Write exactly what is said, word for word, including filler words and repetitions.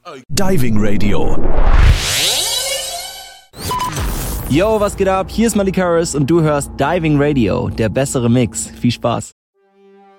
Diving Radio. Yo, was geht ab? Hier ist Malik Harris und du hörst Diving Radio, der bessere Mix. Viel Spaß.